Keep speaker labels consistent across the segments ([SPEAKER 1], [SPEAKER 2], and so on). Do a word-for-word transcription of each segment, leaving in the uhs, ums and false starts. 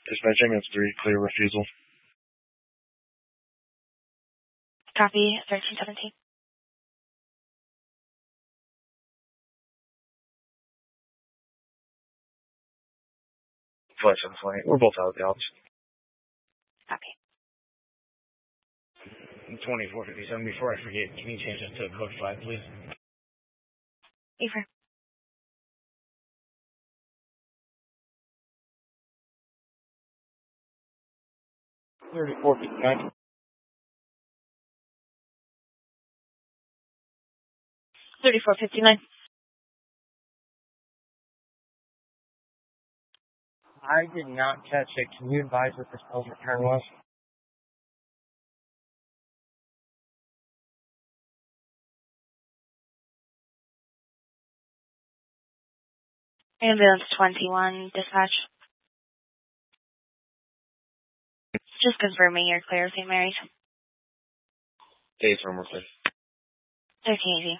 [SPEAKER 1] Dispatching is three, clear refusal.
[SPEAKER 2] Copy, thirteen seventeen.
[SPEAKER 1] Flight seven twenty. We're both out of the office.
[SPEAKER 2] Copy.
[SPEAKER 3] twenty-four fifty-seven, before I forget, can you change this to code five, please?
[SPEAKER 2] Affirm.
[SPEAKER 3] thirty-four fifty-nine.
[SPEAKER 2] thirty-four fifty-nine.
[SPEAKER 3] I did not catch it. Can you advise what this bill's return was?
[SPEAKER 2] Ambulance twenty-one, dispatch. Just confirming you're clear, Saint Mary's.
[SPEAKER 1] Days room, we're clear.
[SPEAKER 2] thirteen eighty.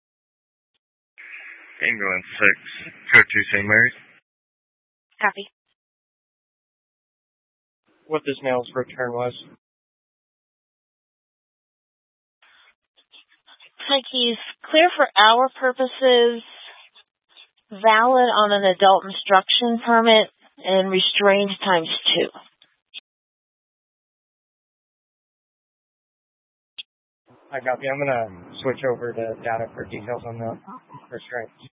[SPEAKER 1] Ambulance six, go to Saint Mary's.
[SPEAKER 2] Copy.
[SPEAKER 3] What this mail's return was?
[SPEAKER 4] Hi, Keith. Clear for our purposes, valid on an adult instruction permit, and restrained times two.
[SPEAKER 3] I got you. I'm going to switch over to data for details on the restraints.